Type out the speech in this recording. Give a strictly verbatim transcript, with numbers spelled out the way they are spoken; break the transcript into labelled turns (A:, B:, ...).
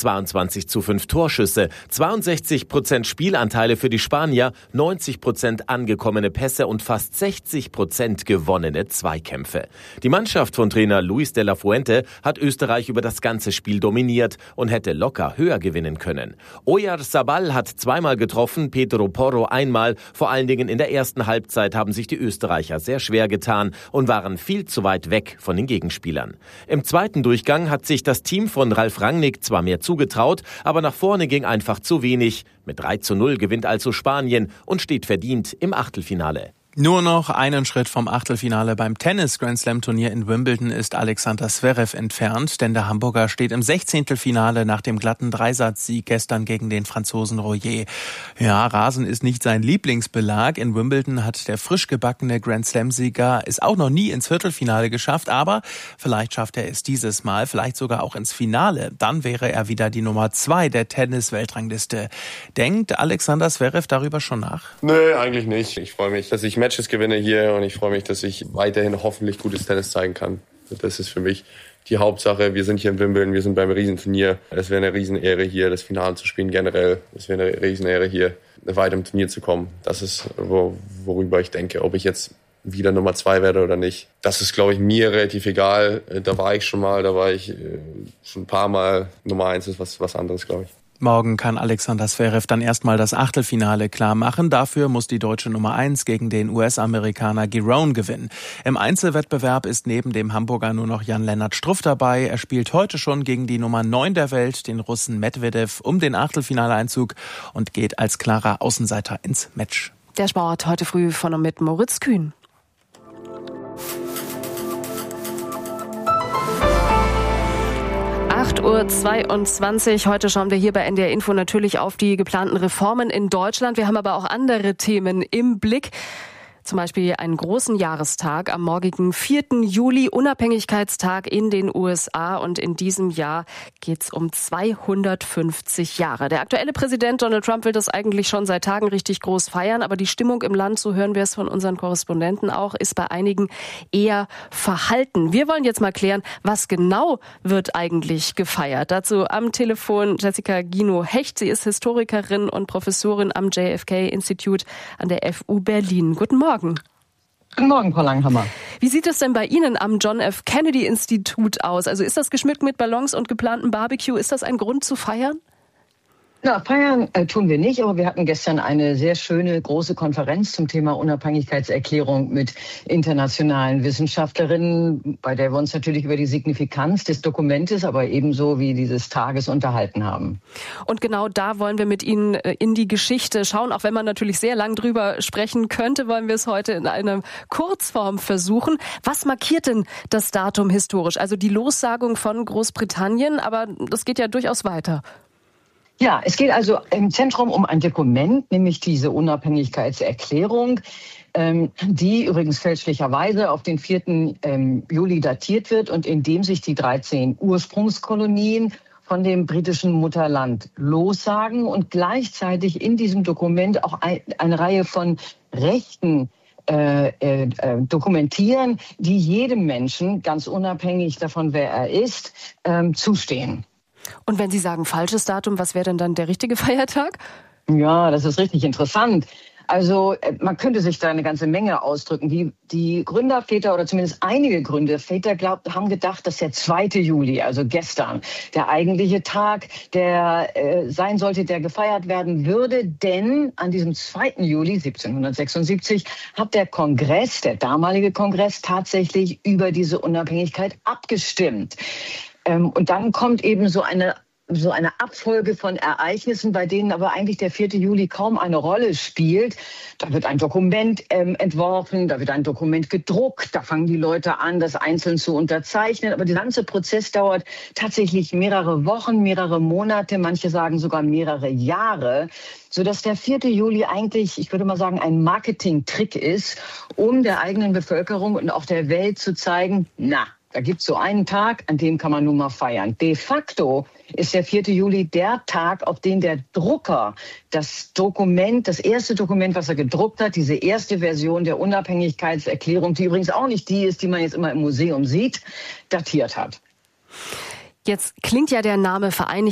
A: zweiundzwanzig zu fünf Torschüsse, zweiundsechzig Prozent Spielanteile für die Spanier, neunzig Prozent angekommene Pässe und fast sechzig Prozent gewonnene Zweikämpfe. Die Mannschaft von Trainer Luis de la Fuente hat Österreich über das ganze Spiel dominiert und hätte locker höher gewinnen können. Oyarzabal hat zweimal getroffen, Pedro Porro einmal. Vor allen Dingen in der ersten Halbzeit haben sich die Österreicher sehr schwer getan und waren viel zu weit weg von den Gegenspielern. Im zweiten Durchgang hat sich das Team von Ralf Rangnick zwar mehr zugetraut, aber nach vorne ging einfach zu wenig. Mit drei zu null gewinnt also Spanien und steht verdient im Achtelfinale.
B: Nur noch einen Schritt vom Achtelfinale beim Tennis-Grand-Slam-Turnier in Wimbledon ist Alexander Zverev entfernt, denn der Hamburger steht im Sechzehntelfinale nach dem glatten Dreisatzsieg gestern gegen den Franzosen Royer. Ja, Rasen ist nicht sein Lieblingsbelag. In Wimbledon hat der frisch gebackene Grand-Slam-Sieger es auch noch nie ins Viertelfinale geschafft, aber vielleicht schafft er es dieses Mal, vielleicht sogar auch ins Finale. Dann wäre er wieder die Nummer zwei der Tennis-Weltrangliste. Denkt Alexander Zverev darüber schon nach?
C: Nö, eigentlich nicht. Ich freue mich, dass ich Matches gewinne hier und ich freue mich, dass ich weiterhin hoffentlich gutes Tennis zeigen kann. Das ist für mich die Hauptsache. Wir sind hier in Wimbledon, wir sind beim Riesenturnier. Es wäre eine Riesenehre hier, das Finale zu spielen generell. Es wäre eine Riesenehre hier, weiter im Turnier zu kommen. Das ist, wo, worüber ich denke, ob ich jetzt wieder Nummer zwei werde oder nicht. Das ist, glaube ich, mir relativ egal. Da war ich schon mal, da war ich schon ein paar Mal. Nummer eins ist was, was anderes, glaube ich.
B: Morgen kann Alexander Zverev dann erstmal das Achtelfinale klar machen. Dafür muss die deutsche Nummer eins gegen den U S-Amerikaner Giron gewinnen. Im Einzelwettbewerb ist neben dem Hamburger nur noch Jan-Lennart Struff dabei. Er spielt heute schon gegen die Nummer neun der Welt, den Russen Medvedev, um den Achtelfinaleinzug und geht als klarer Außenseiter ins Match.
D: Der Sport heute früh von und mit Moritz Kühn. acht Uhr zweiundzwanzig. Heute schauen wir hier bei N D R Info natürlich auf die geplanten Reformen in Deutschland. Wir haben aber auch andere Themen im Blick. Zum Beispiel einen großen Jahrestag am morgigen vierten Juli, Unabhängigkeitstag in den U S A. Und in diesem Jahr geht's um zweihundertfünfzig Jahre. Der aktuelle Präsident Donald Trump will das eigentlich schon seit Tagen richtig groß feiern. Aber die Stimmung im Land, so hören wir es von unseren Korrespondenten auch, ist bei einigen eher verhalten. Wir wollen jetzt mal klären, was genau wird eigentlich gefeiert. Dazu am Telefon Jessica Gino-Hecht. Sie ist Historikerin und Professorin am J F K Institute an der F U Berlin. Guten Morgen.
E: Guten Morgen, Frau Langhammer.
D: Wie sieht es denn bei Ihnen am John F. Kennedy Institut aus? Also ist das geschmückt mit Ballons und geplantem Barbecue? Ist das ein Grund zu feiern?
E: Na, feiern äh, tun wir nicht, aber wir hatten gestern eine sehr schöne große Konferenz zum Thema Unabhängigkeitserklärung mit internationalen Wissenschaftlerinnen, bei der wir uns natürlich über die Signifikanz des Dokumentes, aber ebenso wie dieses Tages unterhalten haben.
D: Und genau da wollen wir mit Ihnen in die Geschichte schauen. Auch wenn man natürlich sehr lang drüber sprechen könnte, wollen wir es heute in einer Kurzform versuchen. Was markiert denn das Datum historisch? Also die Lossagung von Großbritannien, aber das geht ja durchaus weiter.
E: Ja, es geht also im Zentrum um ein Dokument, nämlich diese Unabhängigkeitserklärung, ähm, die übrigens fälschlicherweise auf den vierten Ähm, Juli datiert wird und in dem sich die dreizehn Ursprungskolonien von dem britischen Mutterland lossagen und gleichzeitig in diesem Dokument auch ein, eine Reihe von Rechten Äh, äh, dokumentieren, die jedem Menschen, ganz unabhängig davon, wer er ist, ähm, zustehen.
D: Und wenn Sie sagen falsches Datum, was wäre denn dann der richtige Feiertag?
E: Ja, das ist richtig interessant. Also man könnte sich da eine ganze Menge ausdrücken. Die, die Gründerväter oder zumindest einige Gründerväter glaubt, haben gedacht, dass der zweite Juli, also gestern, der eigentliche Tag, der äh, sein sollte, der gefeiert werden würde. Denn an diesem zweiten Juli siebzehnhundertsechsundsiebzig hat der Kongress, der damalige Kongress, tatsächlich über diese Unabhängigkeit abgestimmt. Ähm, und dann kommt eben so eine so eine Abfolge von Ereignissen, bei denen aber eigentlich der vierte Juli kaum eine Rolle spielt. Da wird ein Dokument ähm, entworfen, da wird ein Dokument gedruckt, da fangen die Leute an, das einzeln zu unterzeichnen. Aber der ganze Prozess dauert tatsächlich mehrere Wochen, mehrere Monate, manche sagen sogar mehrere Jahre, sodass der vierte Juli eigentlich, ich würde mal sagen, ein Marketing-Trick ist, um der eigenen Bevölkerung und auch der Welt zu zeigen, na, da gibt es so einen Tag, an dem kann man nun mal feiern. De facto ist der vierte Juli der Tag, auf den der Drucker das Dokument, das erste Dokument, was er gedruckt hat, diese erste Version der Unabhängigkeitserklärung, die übrigens auch nicht die ist, die man jetzt immer im Museum sieht, datiert hat.
D: Jetzt klingt ja der Name Vereinigte